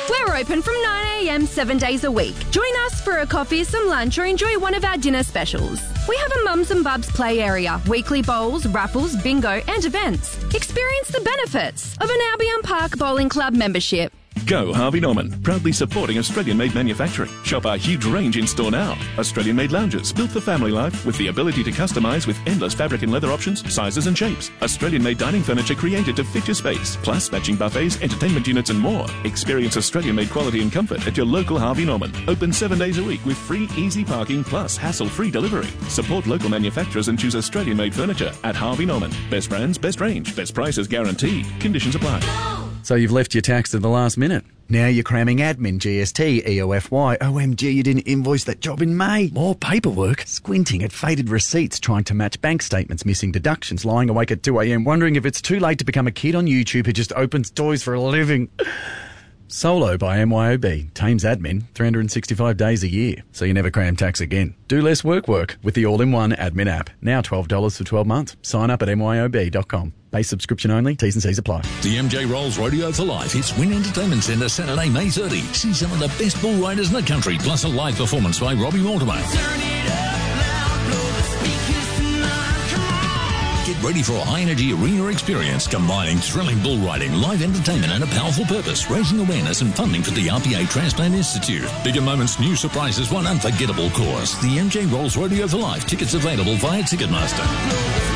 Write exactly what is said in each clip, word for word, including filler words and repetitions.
We're open from nine a m seven days a week. Join us for a coffee, some lunch, or enjoy one of our dinner specials. We have a Mums and Bubs play area, weekly bowls, raffles, bingo and events. Experience the benefits of an Albion Park Bowling Club membership. Go Harvey Norman, proudly supporting Australian-made manufacturing. Shop our huge range in store now. Australian-made lounges built for family life with the ability to customise with endless fabric and leather options, sizes and shapes. Australian-made dining furniture created to fit your space, plus matching buffets, entertainment units and more. Experience Australian-made quality and comfort at your local Harvey Norman. Open seven days a week with free easy parking plus hassle-free delivery. Support local manufacturers and choose Australian-made furniture at Harvey Norman. Best brands, best range, best prices guaranteed. Conditions apply. So you've left your tax to the last minute. Now you're cramming admin, G S T, E O F Y. O M G, you didn't invoice that job in May. More paperwork. Squinting at faded receipts, trying to match bank statements, missing deductions, lying awake at two a m, wondering if it's too late to become a kid on YouTube who just opens toys for a living. Solo by M Y O B. Tames admin three hundred sixty-five days a year, so you never cram tax again. Do less work work with the all-in-one admin app. Now twelve dollars for twelve months. Sign up at M Y O B dot com. Base subscription only. T's and C's apply. The M J Rolls Radio for Life. It's Wynn Entertainment Centre, Saturday, May thirtieth. See some of the best bull riders in the country, plus a live performance by Robbie Mortimer. Turn it up loud, blow the speakers tonight. Come on. Get ready for a high-energy arena experience combining thrilling bull riding, live entertainment and a powerful purpose, raising awareness and funding for the R P A Transplant Institute. Bigger moments, new surprises, one unforgettable course. The M J Rolls Radio for Life. Tickets available via Ticketmaster.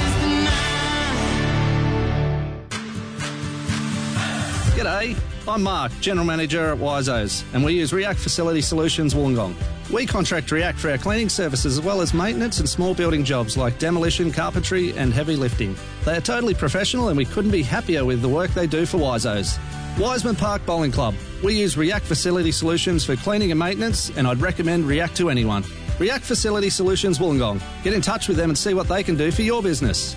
G'day, I'm Mark, General Manager at Wiseau's, and we use React Facility Solutions Wollongong. We contract React for our cleaning services as well as maintenance and small building jobs like demolition, carpentry and heavy lifting. They are totally professional and we couldn't be happier with the work they do for Wiseau's. Wiseman Park Bowling Club. We use React Facility Solutions for cleaning and maintenance, and I'd recommend React to anyone. React Facility Solutions Wollongong. Get in touch with them and see what they can do for your business.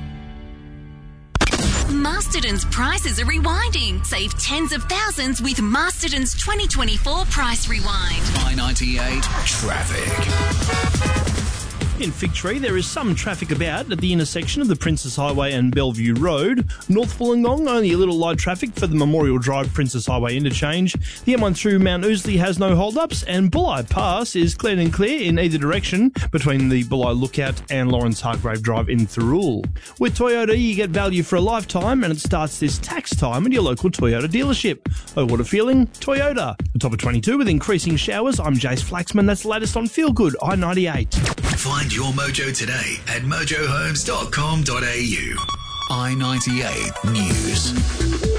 Masterton's prices are rewinding. Save tens of thousands with Masterton's twenty twenty-four Price Rewind. I ninety-eight Traffic. In Fig Tree, there is some traffic about at the intersection of the Princess Highway and Bellevue Road. North Wollongong, only a little light traffic for the Memorial Drive Princess Highway interchange. The M one through Mount Ousley has no hold-ups, and Bulli Pass is clear and clear in either direction between the Bulli Lookout and Lawrence Hargrave Drive in Thirroul. With Toyota, you get value for a lifetime, and it starts this tax time at your local Toyota dealership. Oh, what a feeling, Toyota. The top of twenty-two with increasing showers. I'm Jace Flaxman. That's the latest on Feel Good, I ninety-eight. Find your mojo today at mojo homes dot com dot a u. I ninety-eight News.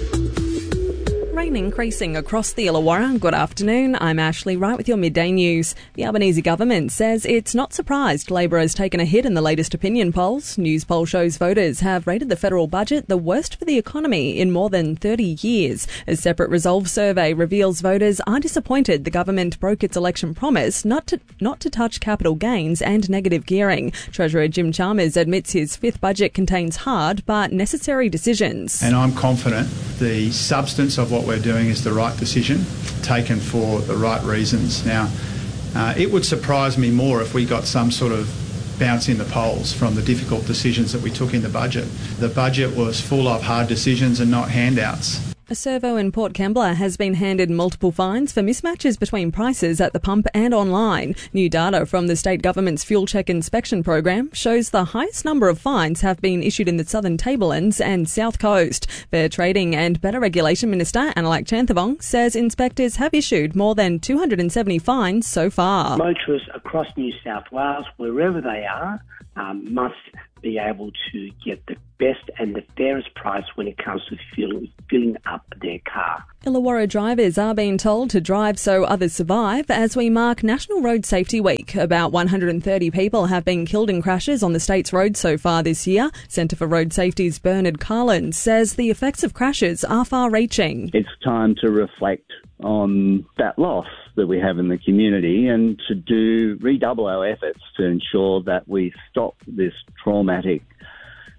Rain increasing across the Illawarra. Good afternoon, I'm Ashley Wright with your midday news. The Albanese government says it's not surprised Labor has taken a hit in the latest opinion polls. News poll shows voters have rated the federal budget the worst for the economy in more than thirty years. A separate Resolve survey reveals voters are disappointed the government broke its election promise not to not to touch capital gains and negative gearing. Treasurer Jim Chalmers admits his fifth budget contains hard but necessary decisions. And I'm confident the substance of what we're doing is the right decision, taken for the right reasons. Now, uh, it would surprise me more if we got some sort of bounce in the polls from the difficult decisions that we took in the budget. The budget was full of hard decisions and not handouts. A servo in Port Kembla has been handed multiple fines for mismatches between prices at the pump and online. New data from the state government's fuel check inspection program shows the highest number of fines have been issued in the Southern Tablelands and South Coast. Fair Trading and Better Regulation Minister Analak Chanthavong says inspectors have issued more than two hundred seventy fines so far. Motorists across New South Wales, wherever they are, um, must be able to get the best and the fairest price when it comes to filling, filling up their car. Illawarra drivers are being told to drive so others survive as we mark National Road Safety Week. About one hundred thirty people have been killed in crashes on the state's roads so far this year. Centre for Road Safety's Bernard Carlin says the effects of crashes are far-reaching. It's time to reflect on that loss that we have in the community and to do redouble our efforts to ensure that we stop this traumatic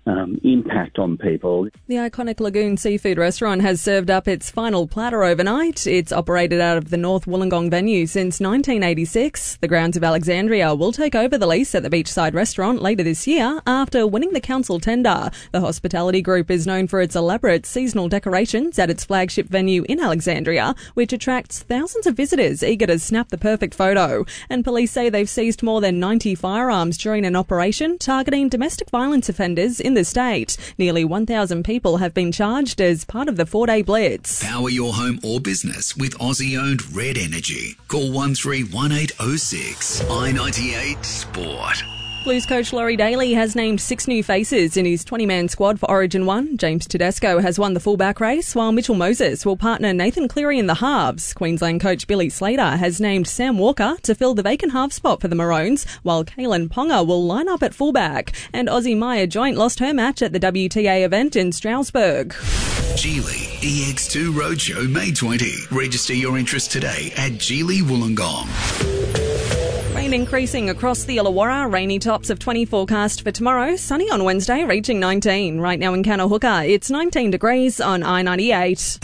um, impact on people. The iconic Lagoon Seafood Restaurant has served up its final platter overnight. It's operated out of the North Wollongong venue since nineteen eighty-six. The grounds of Alexandria will take over the lease at the Beachside Restaurant later this year after winning the council tender. The hospitality group is known for its elaborate seasonal decorations at its flagship venue in Alexandria, which attracts thousands of visitors eager to snap the perfect photo. And police say they've seized more than ninety firearms during an operation targeting domestic violence offenders in the state. Nearly one thousand people have been charged as part of the four-day blitz. Power your home or business with Aussie-owned Red Energy. Call one three one eight oh six. I ninety-eight Sport. Blues coach Laurie Daly has named six new faces in his twenty-man squad for Origin one. James Tedesco has won the fullback race, while Mitchell Moses will partner Nathan Cleary in the halves. Queensland coach Billy Slater has named Sam Walker to fill the vacant half spot for the Maroons, while Kalen Ponga will line up at fullback. And Aussie Maya Joint lost her match at the W T A event in Stroudsburg. Geely E X two Roadshow May twentieth. Register your interest today at Geely Wollongong. Rain increasing across the Illawarra. Rainy tops of twenty forecast for tomorrow. Sunny on Wednesday, reaching nineteen. Right now in Kanahooka, it's nineteen degrees on I ninety-eight.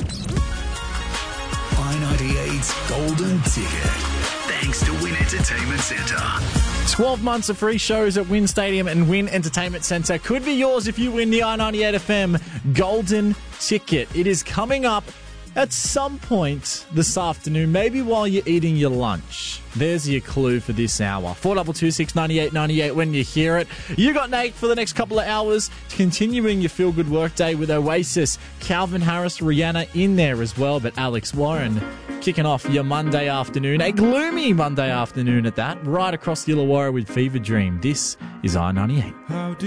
I ninety-eight's Golden Ticket. Thanks to Win Entertainment Centre. twelve months of free shows at Win Stadium and Win Entertainment Centre could be yours if you win the I ninety-eight F M Golden Ticket. It is coming up at some point this afternoon, maybe while you're eating your lunch. There's your clue for this hour. four two two six nine eight nine eight when you hear it. You got Nate for the next couple of hours, continuing your feel-good workday with Oasis, Calvin Harris, Rihanna in there as well, but Alex Warren kicking off your Monday afternoon, a gloomy Monday afternoon at that, right across the Illawarra with Fever Dream. This is I ninety-eight.